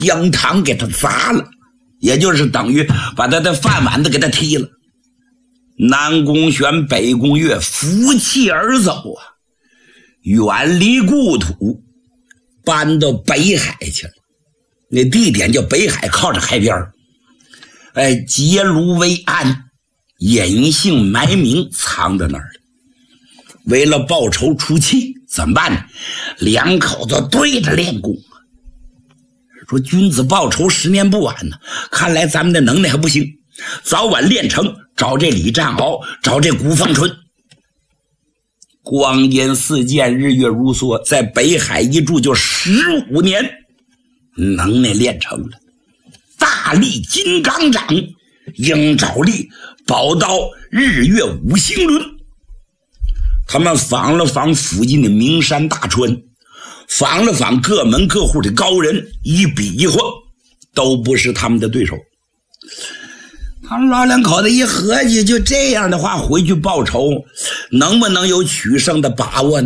姜汤给他砸了，也就是等于把他的饭碗子给他踢了。南宫玄、北宫月负气而走啊，远离故土，搬到北海去了。那地点叫北海，靠着海边结庐为安，隐姓埋名，藏在那儿了。为了报仇出气，怎么办呢？两口子对着练功，说君子报仇10年不晚呢。看来咱们的能耐还不行，早晚练成，找这李战鳌，找这古风春。光阴似箭，日月如梭，在北海一住就15年，能耐练成了。大力金刚掌，鹰爪力，宝刀日月五行轮。他们访了访附近的名山大川，访了访各门各户的高人，一比一划，都不是他们的对手。他们老两口子一合计，就这样的话回去报仇，能不能有取胜的把握呢？